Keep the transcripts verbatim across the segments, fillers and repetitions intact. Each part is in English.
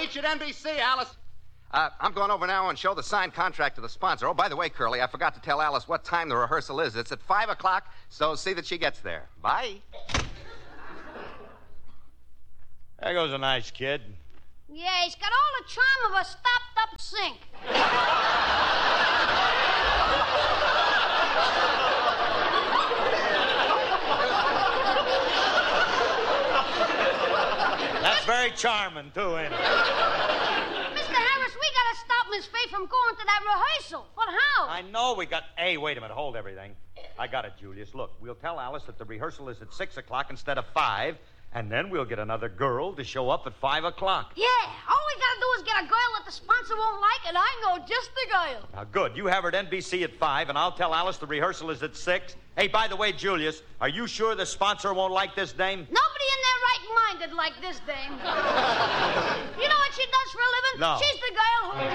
meet you at N B C, Alice. Uh, I'm going over now and show the signed contract to the sponsor. Oh, by the way, Curly, I forgot to tell Alice what time the rehearsal is. It's at five o'clock, so see that she gets there. Bye. There goes a nice kid. Yeah, he's got all the charm of a stopped-up sink. That's very charming, too, ain't it? Mister Harris, we gotta stop Miss Fay from going to that rehearsal. But how? I know we got... Hey, wait a minute. Hold everything. I got it, Julius. Look, we'll tell Alice that the rehearsal is at six o'clock instead of five, and then we'll get another girl to show up at five o'clock. Yeah, all we gotta do is get a girl that the sponsor won't like, and I know just the girl. Now, good. You have her at N B C at five, and I'll tell Alice the rehearsal is at six. Hey, by the way, Julius, are you sure the sponsor won't like this dame? Nobody in their right mind would like this dame. You know what she does for a living? No. She's the girl who...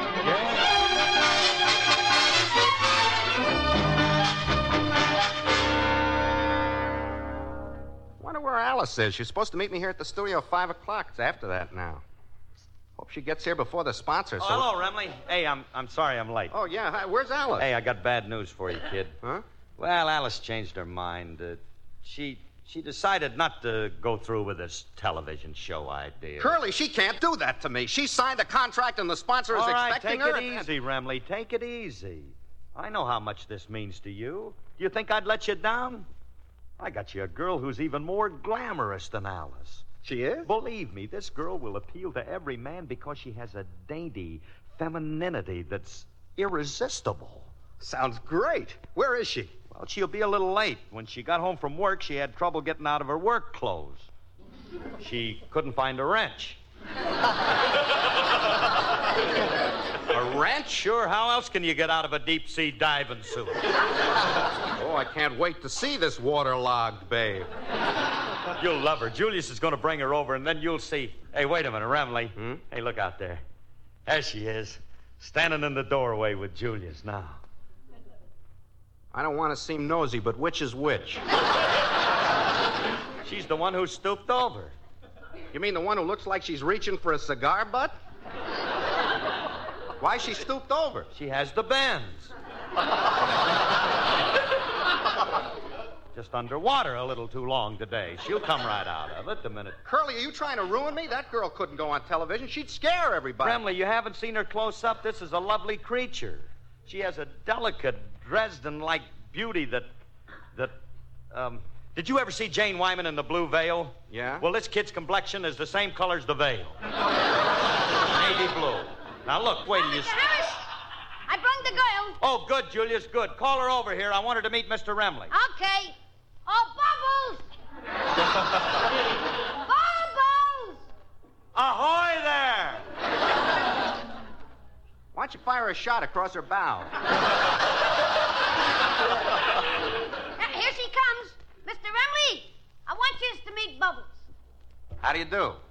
Wonder where Alice is. She's supposed to meet me here at the studio at five o'clock. It's after that now. Hope she gets here before the sponsor. Oh, so... hello, Remley. Hey, I'm I'm sorry I'm late. Oh, yeah. Hi. Where's Alice? Hey, I got bad news for you, kid. Huh? Well, Alice changed her mind. Uh, she she decided not to go through with this television show idea. Curly, she can't do that to me. She signed a contract and the sponsor is All right, expecting take her. it easy, Remley. Take it easy. I know how much this means to you. Do you think I'd let you down? I got you a girl who's even more glamorous than Alice. She is? Believe me, this girl will appeal to every man because she has a dainty femininity that's irresistible. Sounds great. Where is she? Well, she'll be a little late. When she got home from work, she had trouble getting out of her work clothes. She couldn't find a wrench. A wrench? Sure, how else can you get out of a deep-sea diving suit? Oh, I can't wait to see this waterlogged babe. You'll love her. Julius is going to bring her over, and then you'll see. Hey, wait a minute, Remley. Hmm? Hey, look out there. There she is, standing in the doorway with Julius now. I don't want to seem nosy, but which is which? She's the one who stooped over. You mean the one who looks like she's reaching for a cigar butt? Why she stooped over? She has the bends. Just underwater a little too long today. She'll come right out of it the minute. Curly, are you trying to ruin me? That girl couldn't go on television. She'd scare everybody. Remley, you haven't seen her close up. This is a lovely creature. She has a delicate Dresden-like beauty that... that, um... Did you ever see Jane Wyman in The Blue Veil? Yeah? Well, this kid's complexion is the same color as the veil. Navy blue. Now, look, wait till you... Mister Harris, I brung the girl. Oh, good, Julius, good. Call her over here. I want her to meet Mister Remley. Okay. Oh, Bubbles! Bubbles! Ahoy there! Why don't you fire a shot across her bow? Here she comes. Mister Remley, I want you to meet Bubbles. How do you do?